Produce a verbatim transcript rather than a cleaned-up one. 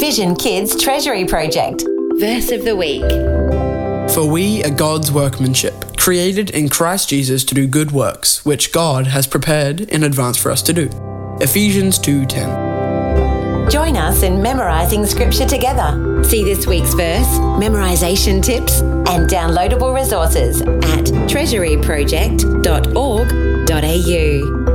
Vision Kids Treasury Project. Verse of the week. For we are God's workmanship, created in Christ Jesus to do good works, which God has prepared in advance for us to do. Ephesians two ten. Join us in memorising scripture together. See this week's verse, memorisation tips, and downloadable resources at treasury project dot org dot a u.